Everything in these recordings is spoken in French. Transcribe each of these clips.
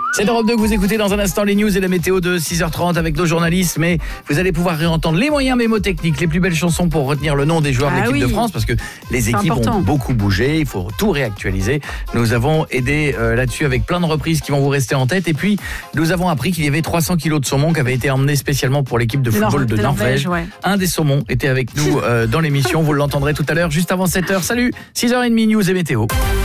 C'est Europe 2 que vous écoutez dans un instant les news et la météo de 6h30 avec nos journalistes, mais vous allez pouvoir réentendre les moyens mémotechniques, les plus belles chansons pour retenir le nom des joueurs de l'équipe de France, parce que les équipes ont beaucoup bougé, il faut tout réactualiser. Nous avons aidé là-dessus avec plein de reprises qui vont vous rester en tête, et puis nous avons appris qu'il y avait 300 kilos de saumon qui avaient été emmenés spécialement pour l'équipe de football de Norvège. Ouais. Un des saumons était avec nous dans l'émission, vous l'entendrez tout à l'heure, juste avant 7h. Salut, 6h30, news et météo.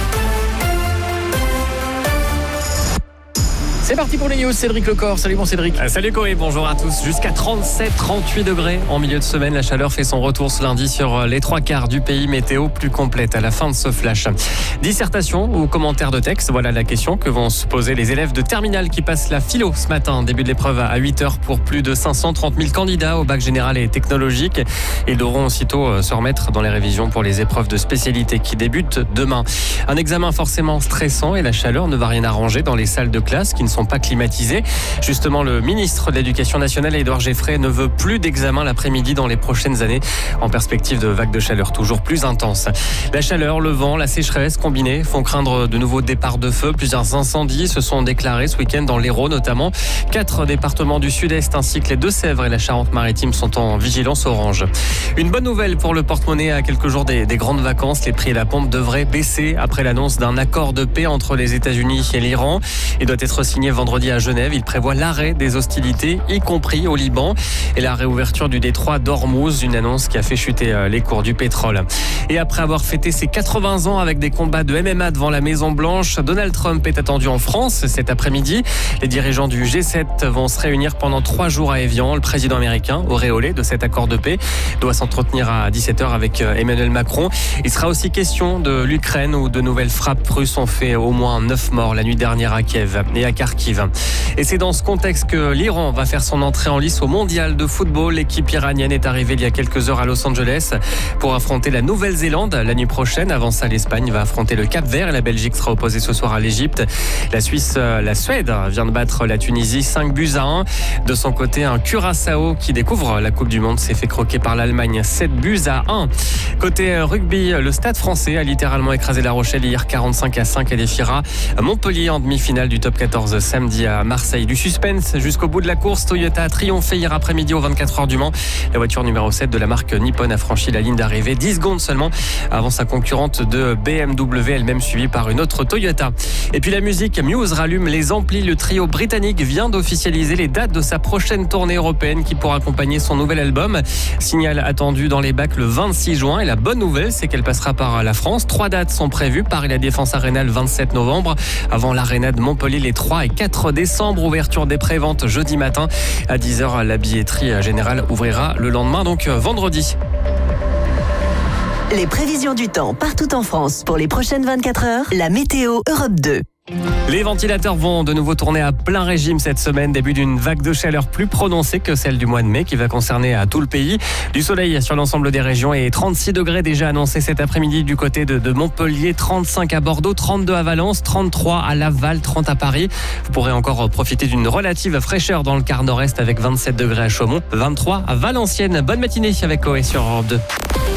C'est parti pour les news, Cédric Lecor. Salut mon Cédric. Salut Corey, bonjour à tous. Jusqu'à 37-38 degrés en milieu de semaine. La chaleur fait son retour ce lundi sur les 3/4 du pays. Météo plus complète à la fin de ce flash. Dissertation ou commentaire de texte, voilà la question que vont se poser les élèves de terminale qui passent la philo ce matin. Début de l'épreuve à 8h pour plus de 530 000 candidats au bac général et technologique. Ils devront aussitôt se remettre dans les révisions pour les épreuves de spécialité qui débutent demain. Un examen forcément stressant et la chaleur ne va rien arranger dans les salles de classe qui ne sont pas climatisés. Justement, le ministre de l'Éducation nationale, Édouard Geoffrey, ne veut plus d'examen l'après-midi dans les prochaines années, en perspective de vagues de chaleur toujours plus intenses. La chaleur, le vent, la sécheresse combinés font craindre de nouveaux départs de feu. Plusieurs incendies se sont déclarés ce week-end dans l'Hérault notamment. 4 départements du sud-est ainsi que les Deux-Sèvres et la Charente-Maritime sont en vigilance orange. Une bonne nouvelle pour le porte-monnaie à quelques jours des grandes vacances. Les prix à la pompe devraient baisser après l'annonce d'un accord de paix entre les États-Unis et l'Iran. Il doit être signé vendredi à Genève. Il prévoit l'arrêt des hostilités, y compris au Liban, et la réouverture du détroit d'Ormuz, une annonce qui a fait chuter les cours du pétrole. Et après avoir fêté ses 80 ans avec des combats de MMA devant la Maison-Blanche, Donald Trump est attendu en France cet après-midi. Les dirigeants du G7 vont se réunir pendant 3 jours à Évian. Le président américain, auréolé de cet accord de paix, doit s'entretenir à 17h avec Emmanuel Macron. Il sera aussi question de l'Ukraine où de nouvelles frappes russes ont fait au moins 9 morts la nuit dernière à Kiev et à Kharkiv. Et c'est dans ce contexte que l'Iran va faire son entrée en lice au mondial de football. L'équipe iranienne est arrivée il y a quelques heures à Los Angeles pour affronter la Nouvelle-Zélande la nuit prochaine. Avant ça, l'Espagne va affronter le Cap-Vert et la Belgique sera opposée ce soir à l'Égypte. La Suède vient de battre la Tunisie 5-1. De son côté, un Curaçao qui découvre la Coupe du Monde s'est fait croquer par l'Allemagne 7-1. Côté rugby, le Stade français a littéralement écrasé La Rochelle hier 45-5 et défiera Montpellier en demi-finale du top 14 samedi à Marseille. Du suspense jusqu'au bout de la course. Toyota a triomphé hier après-midi aux 24 heures du Mans. La voiture numéro 7 de la marque Nippon a franchi la ligne d'arrivée 10 secondes seulement avant sa concurrente de BMW, elle-même suivie par une autre Toyota. Et puis la musique, Muse rallume les amplis. Le trio britannique vient d'officialiser les dates de sa prochaine tournée européenne qui pourra accompagner son nouvel album. Signal attendu dans les bacs le 26 juin. Et la bonne nouvelle, c'est qu'elle passera par la France. 3 dates sont prévues. Paris La Défense Arena le 27 novembre. Avant l'Arena de Montpellier les 3 et 4 décembre. Ouverture des préventes jeudi matin à 10h. La billetterie générale ouvrira le lendemain, donc vendredi. Les prévisions du temps partout en France pour les prochaines 24 heures. La météo Europe 2. Les ventilateurs vont de nouveau tourner à plein régime cette semaine. Début d'une vague de chaleur plus prononcée que celle du mois de mai qui va concerner tout le pays. Du soleil sur l'ensemble des régions et 36 degrés déjà annoncés cet après-midi du côté de Montpellier, 35 à Bordeaux, 32 à Valence, 33 à Laval, 30 à Paris. Vous pourrez encore profiter d'une relative fraîcheur dans le quart nord-est avec 27 degrés à Chaumont, 23 à Valenciennes. Bonne matinée avec Coé sur Europe 2.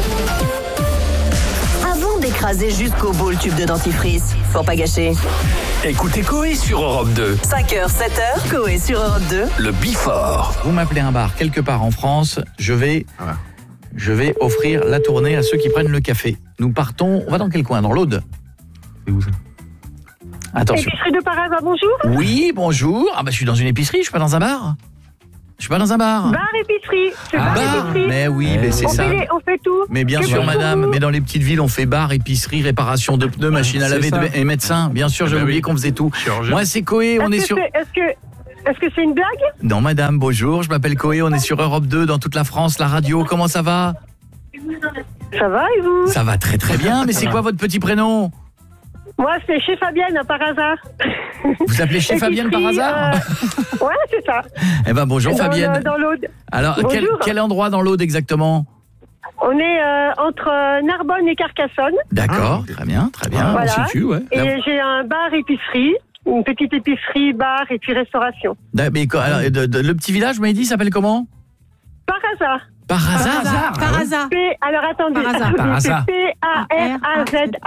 Écraser jusqu'au bout le tube de dentifrice. Faut pas gâcher. Écoutez Coé sur Europe 2. 5h, 7h, Coé sur Europe 2. Le Bifort. Vous m'appelez un bar quelque part en France, je vais offrir la tournée à ceux qui prennent le café. Nous partons, on va dans quel coin? Dans l'Aude? C'est où ça? Attention. Épicerie de Parasa, bonjour. Oui, bonjour. Je suis dans une épicerie, je suis pas dans un bar. Je suis pas dans un bar. Bar épicerie. C'est bar épicerie. Mais oui, mais c'est ça. On fait tout. Mais bien sûr, madame. Mais dans les petites villes, on fait bar, épicerie, réparation de pneus, machine à laver et médecin. Bien sûr, j'avais oublié qu'on faisait tout. Moi, c'est Coé. On est sur. Est-ce que c'est une blague? Non, madame. Bonjour. Je m'appelle Coé. On est sur Europe 2 dans toute la France, la radio. Comment ça va? Ça va et vous? Ça va très très bien. Mais c'est quoi votre petit prénom? Moi, c'est chez Fabienne, par hasard. Vous appelez chez Fabienne par hasard? Ouais, c'est ça. Eh ben, bonjour Fabienne. Dans l'Aude. Alors, quel endroit dans l'Aude exactement? On est entre Narbonne et Carcassonne. D'accord, très bien. Voilà. On situe, ouais. Et j'ai un bar-épicerie, une petite épicerie, bar et puis restauration. Mais alors, le petit village, vous m'avez dit, s'appelle comment? Par hasard. Par hasard. Alors attendez. Par hasard. P-A-R-A-Z-A.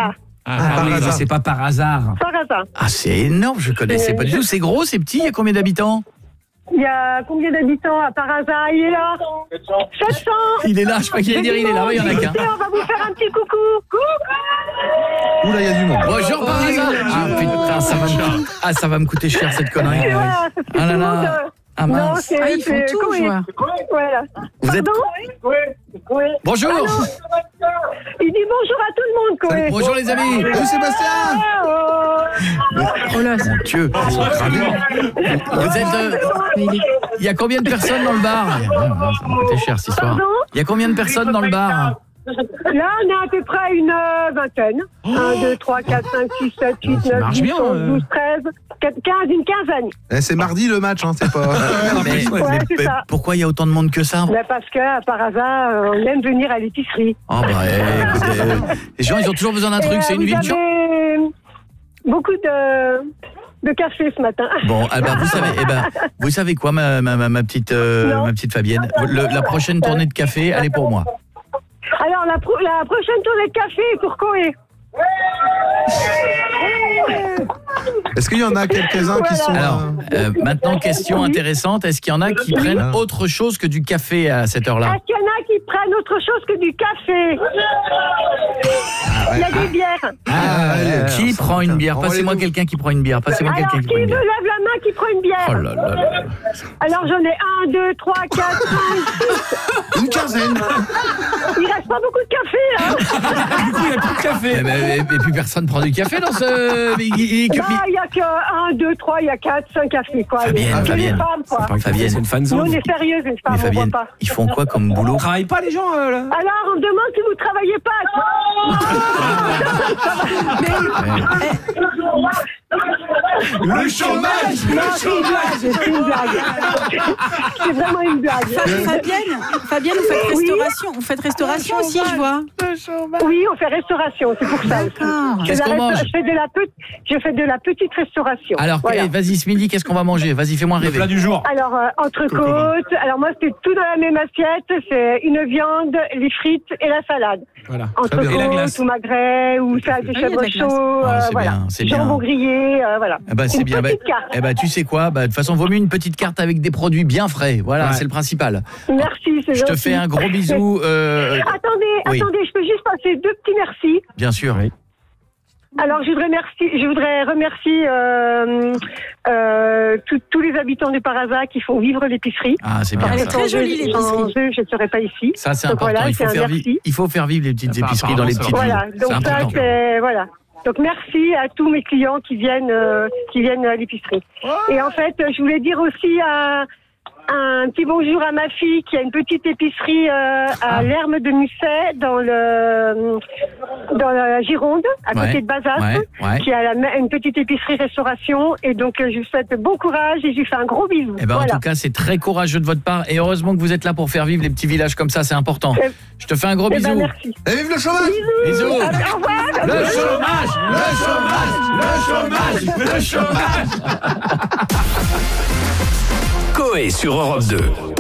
C'est pas par hasard. Par hasard. Ah, c'est énorme, je connaissais pas du tout. C'est gros, c'est petit, il y a combien d'habitants? Il y a combien d'habitants à par hasard? Il est là 700. Il est là, je crois qu'il allait dire il est là, il y en a qu'un. On va vous faire un petit coucou. Coucou. Oula, il y a du monde. Bonjour par hasard. Ah putain, ça va me coûter cher cette connerie. Voilà, Ah là là. Ah mince. Non, ils font tout, Koé. Voilà. Vous êtes... Oui. Bonjour. Il dit bonjour à tout le monde, Koé. Bonjour les amis. Salut Sébastien. Oh là, Mon Dieu, ils sont cramés. Vous êtes... Il y a combien de personnes dans le bar? Ça va me coûter cher cette histoire. Il y a combien de personnes dans le bar? Là, on est à peu près une vingtaine. 1, 2, 3, 4, 5, 6, 7, 8, 9, 10, 11, 12, 13, 15, une quinzaine. C'est mardi le match, hein, c'est pas... Mais c'est ça. pourquoi il y a autant de monde que ça? Parce que, par hasard, on aime venir à l'épicerie. Oh bah écoutez, les gens ils ont toujours besoin d'un truc, c'est une ville. Vous avez beaucoup de café ce matin. Bon, vous savez quoi, ma petite Fabienne, la prochaine tournée de café, elle est pour moi. Alors, la prochaine tournée de café est pour Koé. Est-ce qu'il y en a quelques-uns qui sont... Alors, maintenant, question intéressante, est-ce qu'il y en a qui prennent autre chose que du café à cette heure-là? Est-ce qu'il y en a qui prennent autre chose que du café? Il y a des bières. Qui prend une bière? Passez-moi quelqu'un qui prend une bière. Passez-moi Alors, quelqu'un qui prend qui une me bière. lève la main qui prend une bière? Oh là là là. Alors, j'en ai 1, 2, 3, 4, 5, 6. Une quinzaine. Il reste pas beaucoup de café, hein? Du coup, il n'y a plus de café. Et puis personne prend du café dans ce... Il y a que 1, 2, 3, il y a 4, 5 cafés, quoi. Fabienne. Les femmes, quoi. Fabienne, c'est une fan Nous, zone. on est sérieuses, les femmes, mais on Fabienne, voit pas. ils font quoi comme boulot? Ils travaillent pas les gens là. Alors, on me demande si vous travaillez pas. Le chômage. Non, c'est une blague. C'est vraiment une blague. Fabienne, vous faites restauration aussi, je vois. Oui, on fait restauration, c'est pour ça aussi. Qu'est-ce qu'on mange? Je fais de la petite restauration. Alors, voilà. vas-y, ce midi, qu'est-ce qu'on va manger? Vas-y, fais-moi rêver. Plat du jour. Alors, entrecôte. Alors, moi, c'est tout dans la même assiette. C'est une viande, les frites et la salade. Voilà. Entrecôte ou magret ou salade de chèvre chaud. C'est voilà. bien, c'est bien. Jambon grillé, voilà. C'est une bien. petite carte. Tu sais quoi? De toute façon, vaut mieux une petite carte avec des produits bien frais. Voilà, c'est le principal. Merci, c'est Je te gentil. fais un gros bisou. Attendez, je peux juste passer 2 petits merci. Bien sûr. Oui. Alors, je voudrais remercier tous les habitants de Paraza qui font vivre l'épicerie. Ah, c'est bien. Elle est Ça. très jolie, l'épicerie. Je ne serais pas ici. Ça, c'est Donc important. voilà, Il faut faire vivre les petites épiceries dans les petites voilà. villes. Donc C'est ça, important. c'est voilà. Donc merci à tous mes clients qui viennent à l'épicerie. Et en fait, je voulais dire aussi un petit bonjour à ma fille qui a une petite épicerie à l'Herme de Musset dans la Gironde, à côté de Bazas, qui a une petite épicerie restauration. Et donc je lui souhaite bon courage et je lui fais un gros bisou. En tout cas, c'est très courageux de votre part et heureusement que vous êtes là pour faire vivre les petits villages comme ça, c'est important. Je te fais un gros bisou. Merci. Et vive le chômage. Bisous. Au revoir. Le chômage. Coé sur Europe 2.